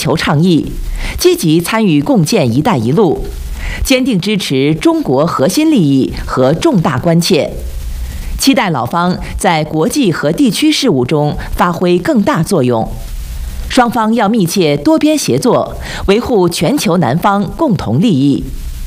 球倡议，积极参与共建“一带一路”，坚定支持中国核心利益和重大关切，期待老方在国际和地区事务中发挥更大作用。双方要密切多边协作，维护全球南方共同利益。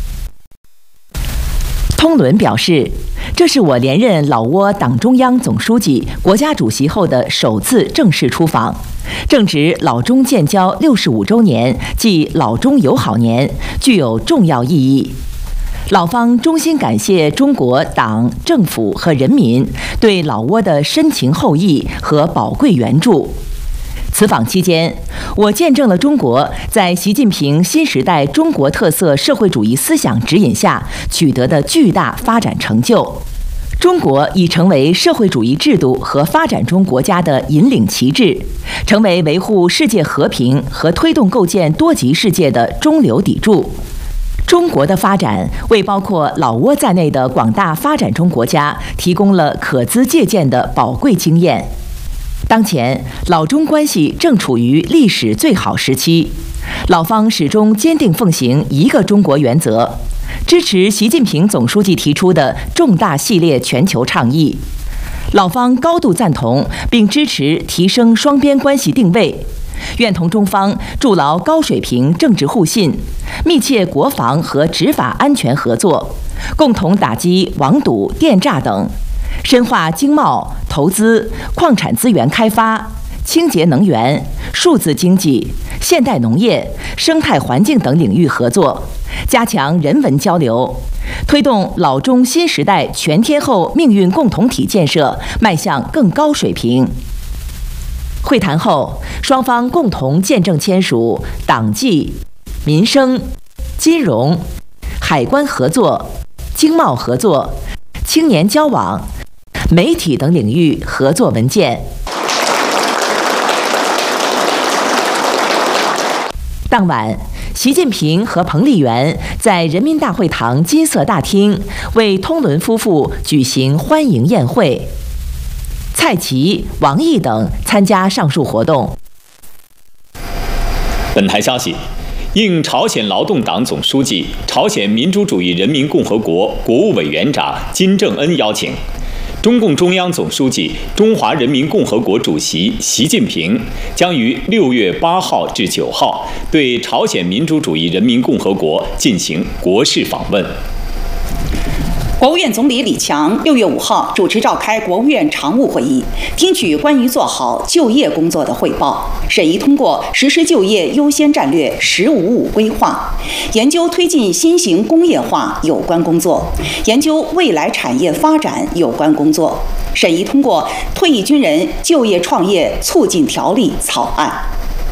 通伦表示，这是我连任老挝党中央总书记、国家主席后的首次正式出访，正值老中建交65周年暨老中友好年，具有重要意义。老方衷心感谢中国党、政府和人民对老挝的深情厚谊和宝贵援助。此访期间，我见证了中国在习近平新时代中国特色社会主义思想指引下取得的巨大发展成就。中国已成为社会主义制度和发展中国家的引领旗帜，成为维护世界和平和推动构建多极世界的中流砥柱。中国的发展为包括老挝在内的广大发展中国家提供了可资借鉴的宝贵经验。当前，老中关系正处于历史最好时期，老方始终坚定奉行一个中国原则，支持习近平总书记提出的重大系列全球倡议。老方高度赞同并支持提升双边关系定位，愿同中方筑牢高水平政治互信，密切国防和执法安全合作，共同打击网赌、电诈等，深化经贸、投资、矿产资源开发、清洁能源、数字经济、现代农业、生态环境等领域合作，加强人文交流，推动老中新时代全天候命运共同体建设迈向更高水平。会谈后，双方共同见证签署党纪、民生、金融、海关合作、经贸合作、青年交往、媒体等领域合作文件。当晚，习近平和彭丽媛在人民大会堂金色大厅为通伦夫妇举行欢迎宴会。蔡奇、王毅等参加上述活动。 本台消息，应朝鲜劳动党总书记、朝鲜民主主义人民共和国国务委员长金正恩邀请，中共中央总书记、中华人民共和国主席习近平将于6月8号至9号对朝鲜民主主义人民共和国进行国事访问。 国务院总理李强6月5号主持召开国务院常务会议，听取关于做好就业工作的汇报，审议通过实施就业优先战略“15+5”规划，研究推进新型工业化有关工作，研究未来产业发展有关工作，审议通过《退役军人就业创业促进条例》草案。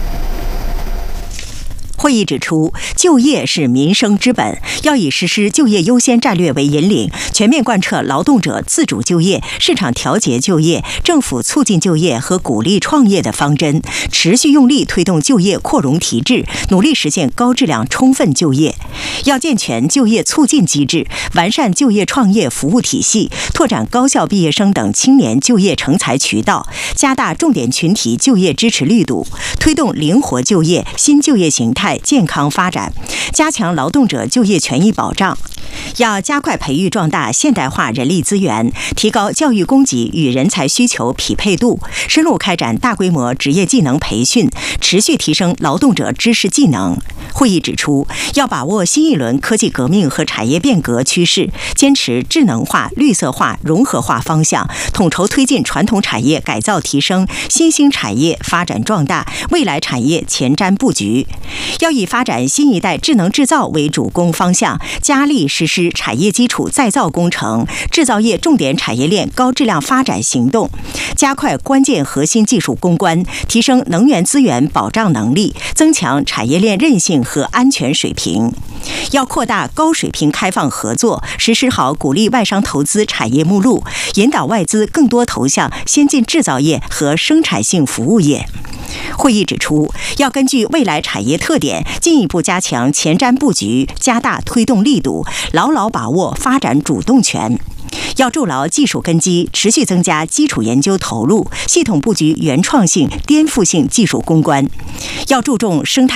会议指出，就业是民生之本，要以实施就业优先战略为引领，全面贯彻劳动者自主就业、市场调节就业、政府促进就业和鼓励创业的方针，持续用力推动就业扩容提质，努力实现高质量充分就业。要健全就业促进机制，完善就业创业服务体系，拓展高校毕业生等青年就业成才渠道，加大重点群体就业支持力度，推动灵活就业、新就业形态健康发展，加强劳动者就业权益保障。要加快培育壮大现代化人力资源，提高教育供给与人才需求匹配度，深入开展大规模职业技能培训，持续提升劳动者知识技能。会议指出，要把握新一轮科技革命和产业变革趋势，坚持智能化、绿色化、融合化方向，统筹推进传统产业改造提升、新兴产业发展壮大、未来产业前瞻布局。要以发展新一代智能制造为主攻方向，加力实施产业基础再造工程、制造业重点产业链高质量发展行动，加快关键核心技术攻关，提升能源资源保障能力，增强产业链韧性和安全水平。要扩大高水平开放合作，实施好鼓励外商投资产业目录，引导外资更多投向先进制造业和生产性服务业。会议指出，要根据未来产业特点，进一步加强前瞻布局，加大推动力度，牢牢把握发展主动权。要筑牢技术根基，持续增加基础研究投入，系统布局原创性、颠覆性技术攻关。要注重生态